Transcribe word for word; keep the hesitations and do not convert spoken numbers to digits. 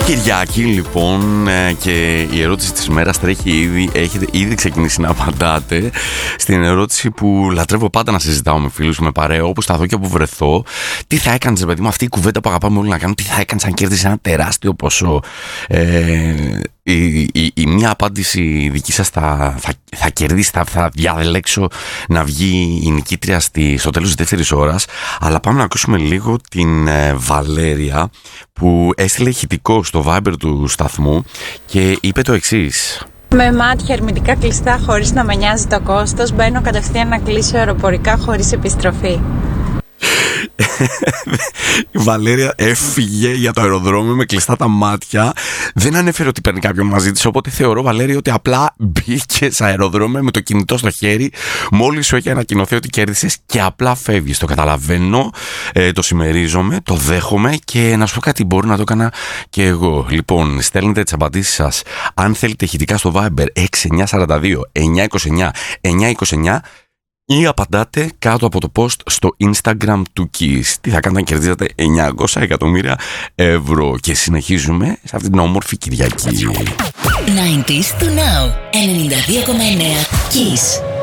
Κυριακή λοιπόν και η ερώτηση της ημέρας τρέχει ήδη. Έχετε ήδη ξεκινήσει να απαντάτε στην ερώτηση που λατρεύω πάντα να συζητάω με φίλους, με παρέα, όπου σταθώ και όπου βρεθώ. Τι θα έκανες, παιδί μου, αυτή η κουβέντα που αγαπάμε όλοι να κάνουμε, τι θα έκανες αν κέρδισες ένα τεράστιο ποσό? Ε, η, η, η μία απάντηση δική σας θα, θα, θα κερδίσει, θα, θα διαλέξω να βγει η νικήτρια στη, στο τέλος της δεύτερης ώρας. Αλλά πάμε να ακούσουμε λίγο την ε, Βαλέρια, που έστειλε ηχητικό στο Viber του σταθμού και είπε το εξής. Με μάτια ερμητικά κλειστά, χωρίς να με νοιάζει το κόστος, μπαίνω κατευθείαν να κλείσω αεροπορικά χωρίς επιστροφή. Η Βαλέρια έφυγε για το αεροδρόμιο με κλειστά τα μάτια. Δεν ανέφερε ότι παίρνει κάποιον μαζί της. Οπότε θεωρώ, Βαλέρια, ότι απλά μπήκε σε αεροδρόμιο με το κινητό στο χέρι, μόλις σου έχει ανακοινωθεί ότι κέρδισες, και απλά φεύγεις. Το καταλαβαίνω, ε, το συμμερίζομαι, το δέχομαι και να σου πω κάτι, μπορεί να το έκανα και εγώ. Λοιπόν, στέλνετε τις απαντήσεις σας, αν θέλετε, ηχητικά στο Viber έξι εννιά τέσσερα δύο εννιά δύο εννιά εννιά δύο εννιά ή απαντάτε κάτω από το post στο Instagram του Kiss. Τι θα κάνετε αν κερδίζετε εννιακόσια εκατομμύρια ευρώ? Και συνεχίζουμε σε αυτήν την όμορφη Κυριακή. ενενήντα to now, ενενήντα δύο κόμμα εννέα Kiss.